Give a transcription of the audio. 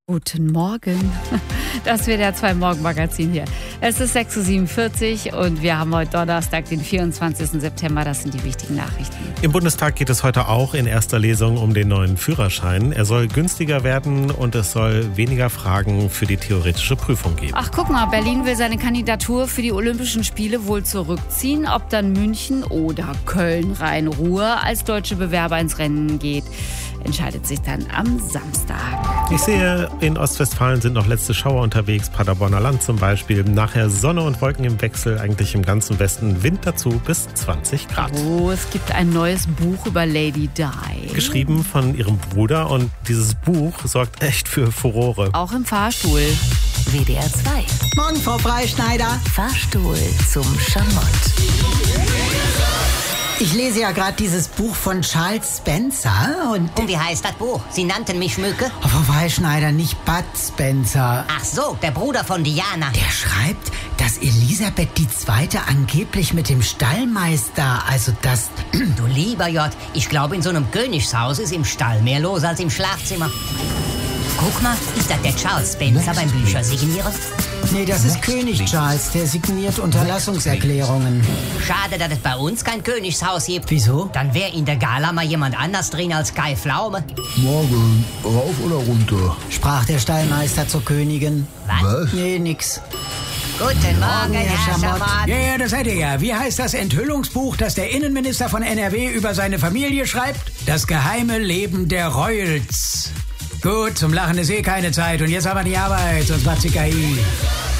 Guten Morgen. Das WDR 2 Morgenmagazin hier. Es ist 6.47 Uhr und wir haben heute Donnerstag, den 24. September. Das sind die wichtigen Nachrichten. Im Bundestag geht es heute auch in erster Lesung um den neuen Führerschein. Er soll günstiger werden und es soll weniger Fragen für die theoretische Prüfung geben. Ach, guck mal, Berlin will seine Kandidatur für die Olympischen Spiele wohl zurückziehen. Ob dann München oder Köln-Rhein-Ruhr als deutsche Bewerber ins Rennen geht, entscheidet sich dann am Samstag. Ich sehe, in Ostwestfalen sind noch letzte Schauer unterwegs, Paderborner Land zum Beispiel. Nachher Sonne und Wolken im Wechsel, eigentlich im ganzen Westen Wind dazu bis 20 Grad. Oh, es gibt ein neues Buch über Lady Di. Geschrieben von ihrem Bruder und dieses Buch sorgt echt für Furore. Auch im Fahrstuhl. WDR 2. Morgen, Frau Freischneider. Fahrstuhl zum Schamott. Ich lese ja gerade dieses Buch von Charles Spencer und wie heißt das Buch? Sie nannten mich Schmücke? Oh, Frau Freischneider, nicht Bud Spencer. Ach so, der Bruder von Diana. Der schreibt, dass Elisabeth II. Angeblich mit dem Stallmeister, also das... Du lieber J, ich glaube, in so einem Königshaus ist im Stall mehr los als im Schlafzimmer. Guck mal, ist das der Charles Spencer beim Bücher signieren? Nee, das ist König Charles, der signiert Unterlassungserklärungen. Schade, dass es bei uns kein Königshaus gibt. Wieso? Dann wäre in der Gala mal jemand anders drin als Kai Pflaume. Morgen, rauf oder runter? Sprach der Stallmeister zur Königin. Was? Nee, nix. Guten Morgen, Herr Schamott. Schamott. Ja, das seid ihr ja. Wie heißt das Enthüllungsbuch, das der Innenminister von NRW über seine Familie schreibt? Das geheime Leben der Royals. Gut, zum Lachen ist eh keine Zeit. Und jetzt aber die Arbeit, sonst macht sie KI.